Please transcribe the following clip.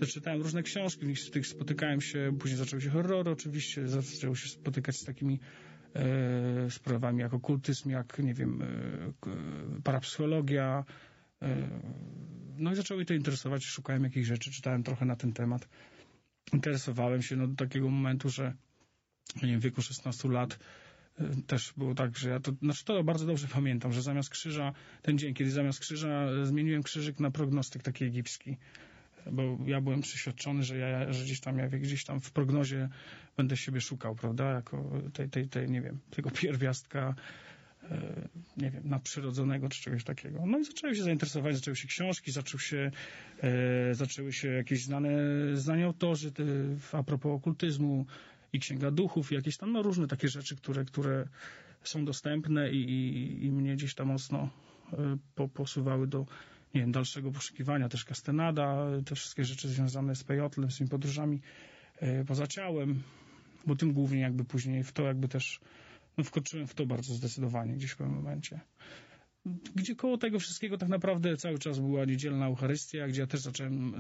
też czytałem różne książki, w tych spotykałem się, później zaczęły się horrory oczywiście, zaczęło się spotykać z takimi sprawami jak okultyzm, jak, nie wiem, parapsychologia. No i zaczęły to interesować, szukałem jakichś rzeczy, czytałem trochę na ten temat. Interesowałem się do takiego momentu, że nie wiem, w wieku 16 lat też było tak, że ja to bardzo dobrze pamiętam, że zamiast krzyża, ten dzień, kiedy zamiast krzyża zmieniłem krzyżyk na prognostyk taki egipski. Bo ja byłem przeświadczony, że gdzieś tam w prognozie będę siebie szukał, prawda, jako tej nie wiem, tego pierwiastka, nie wiem, nadprzyrodzonego czy czegoś takiego. No i zaczęły się zainteresować, zaczęły się książki, zaczęły się jakieś znani autorzy a propos okultyzmu i Księga Duchów i jakieś tam różne takie rzeczy, które są dostępne i mnie gdzieś tam mocno posuwały do, nie wiem, dalszego poszukiwania. Też Castaneda, te wszystkie rzeczy związane z pejotlem, z tymi podróżami poza ciałem, bo tym głównie jakby później w to jakby też wkroczyłem w to bardzo zdecydowanie gdzieś w pewnym momencie. Gdzie koło tego wszystkiego tak naprawdę cały czas była niedzielna Eucharystia, gdzie ja też zacząłem